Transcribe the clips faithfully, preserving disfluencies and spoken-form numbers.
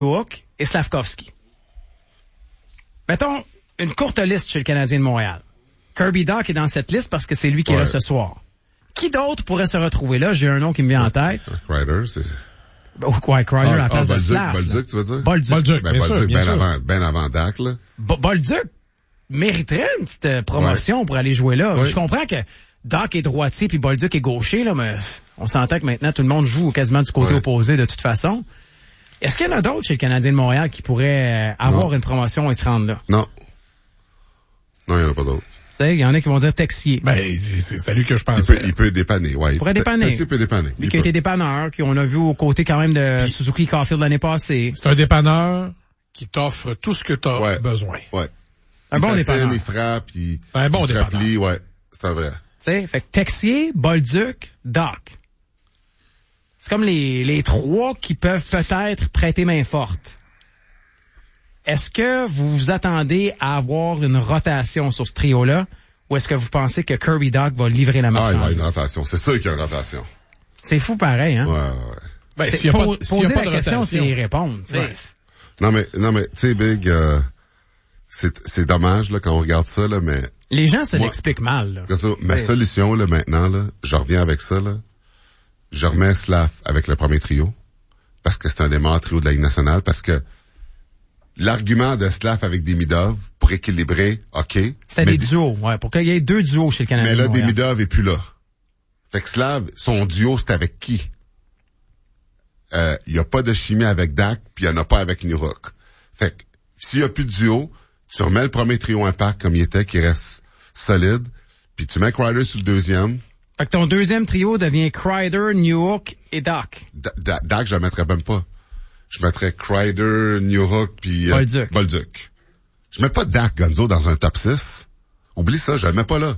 Newhook et Slavkovski. Mettons une courte liste chez le Canadien de Montréal. Kirby Dach est dans cette liste parce que c'est lui qui ouais. est là ce soir. Qui d'autre pourrait se retrouver là? J'ai un nom qui me vient en tête. Kreider, c'est... Ouais, Kreider ah, à la place ah, de Slav. Bolduc, tu veux dire? Bolduc. Bolduc, ben, bien Bolduc, sûr, bien ben sûr. avant, ben avant Dach, là. Bo- Bolduc mériterait une petite promotion ouais. pour aller jouer là. Ouais. Je comprends que Dach est droitier puis Bolduc est gaucher, là, mais on s'entend que maintenant tout le monde joue quasiment du côté ouais. opposé de toute façon. Est-ce qu'il y en a d'autres chez le Canadien de Montréal qui pourraient avoir non. une promotion et se rendre là? Non. Non, il n'y en a pas d'autres. Il y en a qui vont dire Texier. Ben, c'est, c'est à lui que je pense. Il peut, il peut dépanner, ouais. Il pourrait dépanner. Texier peut dépanner. Lui qui a été dépanneur, qu'on a vu aux côtés quand même de Puis, Suzuki Caulfield l'année passée. C'est un dépanneur qui t'offre tout ce que tu as ouais. besoin. Ouais. Un il bon dépanneur. Il frappe, il, un bon il se dépanneur. replie, ouais. C'est un vrai. Tu sais, fait que Texier, Bolduc, Dach. C'est comme les, les trois qui peuvent peut-être prêter main forte. Est-ce que vous vous attendez à avoir une rotation sur ce trio-là? Ou est-ce que vous pensez que Kirby Dach va livrer la marchandise? Ah, il va y avoir une rotation. C'est sûr qu'il y a une rotation. C'est fou pareil, hein? Ouais, ouais. Ben, c'est, s'il y a pour, pas, s'il poser y a pas la de question, rotation. c'est y répondre. Ouais. Non, mais, non, mais, tu sais, Big, euh, c'est, c'est dommage, là, quand on regarde ça, là, mais... Les gens se moi, l'expliquent mal, là. Ça, ma solution, là, maintenant, là, je reviens avec ça, là. Je remets Slav avec le premier trio. Parce que c'est un des meilleurs trios de la Ligue nationale. Parce que l'argument de Slav avec Demidov pour équilibrer, OK. C'est des duos, ouais. Pour qu'il y ait deux duos chez le Canadien. Mais là, Demidov est plus là. Fait que Slav, son duo, c'est avec qui? Il euh, y a pas de chimie avec Dach, puis il y en a pas avec Newhook. Fait que s'il y a plus de duo, tu remets le premier trio impact comme il était, qui reste solide, puis tu mets Kreider sur le deuxième. Fait que ton deuxième trio devient Kreider, Newhook et Dach. D- D- Dach, je le mettrais même pas. Je mettrais Kreider, Newhook, puis euh, Bolduc. Bolduc. Je mets pas Dach Gonzo dans un top six. Oublie ça, je le mets pas là.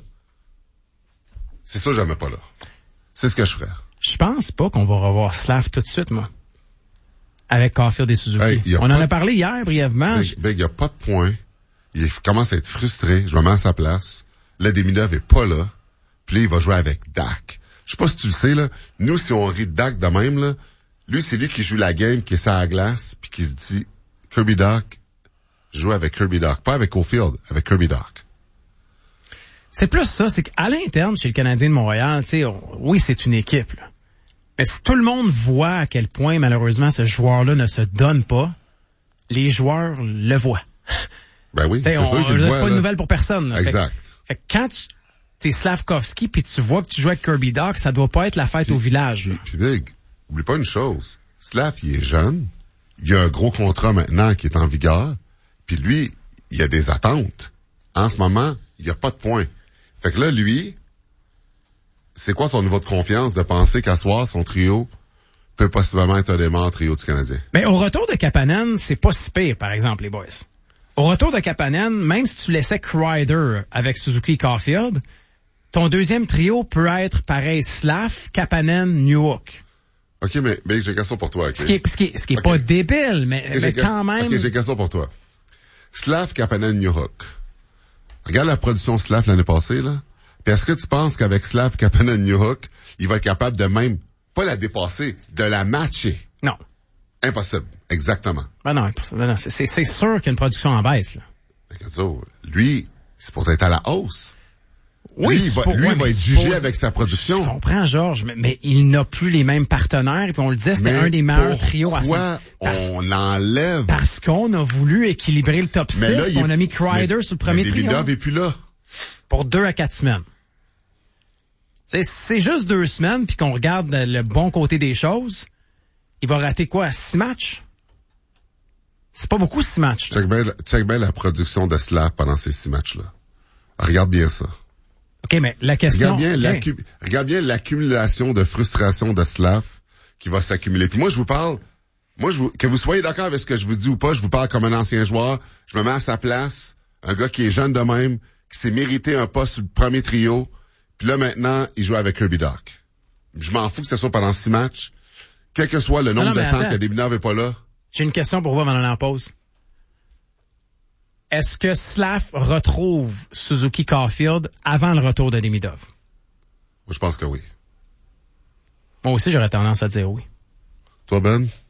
C'est ça, je le mets pas là. C'est ce que je ferais. Je pense pas qu'on va revoir Slav tout de suite, moi. Avec Caulfield et Suzuki. Hey, On en a parlé hier, brièvement. Big, Big, y a pas de point. Il commence à être frustré. Je me mets à sa place. Là, Demidov est pas là. Puis là, il va jouer avec Dach. Je sais pas si tu le sais, là. Nous, si on rit de Dach de même, là, lui, c'est lui qui joue la game, qui est sur la glace, puis qui se dit, Kirby Dach, joue avec Kirby Dach. Pas avec Caulfield, avec Kirby Dach. C'est plus ça, c'est qu'à l'interne, chez le Canadien de Montréal, tu sais, oui, c'est une équipe, là. Mais si tout le monde voit à quel point, malheureusement, ce joueur-là ne se donne pas, les joueurs le voient. Ben oui, t'sais, c'est on, sûr qu'ils le c'est voient, pas là. une nouvelle pour personne. Là. Exact. Fait, fait que quand tu t'es Slavkovski puis tu vois que tu joues avec Kirby Dach, ça doit pas être la fête puis, au village. Puis, puis Big, oublie pas une chose. Slav, il est jeune. Il a un gros contrat maintenant qui est en vigueur. Puis lui, il a des attentes. En ce moment, il n'y a pas de points. Fait que là, lui, c'est quoi son niveau de confiance de penser qu'à soir, son trio peut possiblement être un des meilleurs trios du Canadien? Mais au retour de Kapanen, c'est pas si pire, par exemple, les boys. Au retour de Kapanen, même si tu laissais Kreider avec Suzuki Caulfield, ton deuxième trio peut être pareil, Slav, Kapanen, Newhook. OK, mais, mais j'ai une question pour toi. Okay? Ce qui est, ce qui est, ce qui est okay. pas débile, mais, okay, mais quand même... OK, j'ai une question pour toi. Slav, Kapanen, Newhook. Regarde la production Slav l'année passée, là. Puis est-ce que tu penses qu'avec Slav, Kapanen, Newhook, il va être capable de même, pas la dépasser, de la matcher? Non. Impossible. Exactement. Ben non, non c'est, c'est, c'est sûr qu'il y a une production en baisse, là. Lui, c'est supposé être à la hausse. Oui, lui, il va, pour, lui, ouais, il va être jugé suppose, avec sa production. Je comprends, Georges, mais, mais il n'a plus les mêmes partenaires. Et puis on le disait, c'était mais un des meilleurs trios à ça. Parce, on l'enlève. Parce qu'on a voulu équilibrer le top six, là, on a mis Kreider sur le premier trio. Demidov est plus là. Pour deux à quatre semaines. C'est, c'est juste deux semaines, puis qu'on regarde le bon côté des choses. Il va rater quoi, six matchs? C'est pas beaucoup, six matchs. Check bien, check bien la production de Slav pendant ces six matchs-là. Regarde bien ça. OK, mais la question... Regarde bien, okay. l'accu... Regarde bien l'accumulation de frustration de Slav qui va s'accumuler. Puis moi, je vous parle... Moi, je vous... que vous soyez d'accord avec ce que je vous dis ou pas, je vous parle comme un ancien joueur. Je me mets à sa place. Un gars qui est jeune de même, qui s'est mérité un poste sur le premier trio. Puis là, maintenant, il joue avec Kirby Dach. Je m'en fous que ce soit pendant six matchs. Quel que soit le nombre non, non, de temps attends. que Demidov n'est pas là. J'ai une question pour vous avant d'aller en pause. Est-ce que Slav retrouve Suzuki Caulfield avant le retour de Demidov? Moi, je pense que oui. Moi aussi, j'aurais tendance à dire oui. Toi, Ben?